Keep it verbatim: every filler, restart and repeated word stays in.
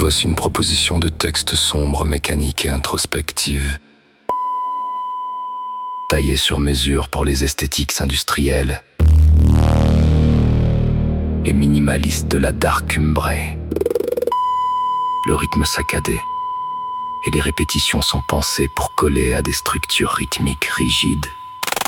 Voici une proposition de texte sombre, mécanique et introspective. Taillée sur mesure pour les esthétiques industrielles et minimaliste de la dark umbrée. Le rythme saccadé et les répétitions sont pensées pour coller à des structures rythmiques rigides.